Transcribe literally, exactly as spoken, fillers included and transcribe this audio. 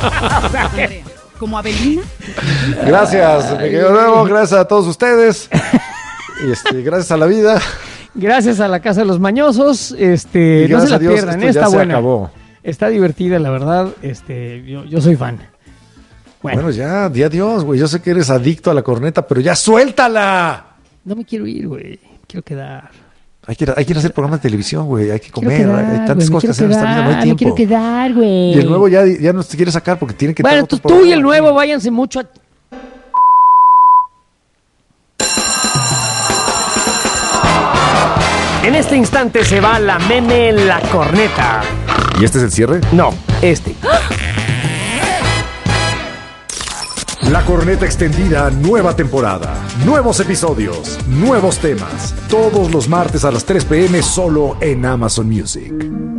O sea, que... ¿Como Abelina? Gracias, mi querido Nuevo, gracias a todos ustedes. Y este, gracias a la vida. Gracias a la Casa de los Mañosos. Este, Y no se gracias la a Dios, pierdan, esto ¿eh? ya Está se buena. acabó. Está divertida, la verdad. Este, yo, yo soy fan. Bueno, Bueno, ya, di adiós, güey. Yo sé que eres adicto a la corneta, pero ya suéltala. no me quiero ir, güey. Quiero quedar. Hay que, hay que ir a hacer programas de televisión, güey. Hay que Quiero comer. quedar, hay tantas güey, me cosas que hacer en quiero esta vida, no hay quedar, me tiempo. quiero quedar, güey. Y el nuevo ya, ya no se quiere sacar porque tiene que Bueno, tener otro entonces tú y el programa. nuevo váyanse mucho a... En este instante se va la meme en la corneta. ¿Y este es el cierre? No, este. La corneta extendida, nueva temporada. Nuevos episodios, nuevos temas. Todos los martes a las tres p m solo en Amazon Music.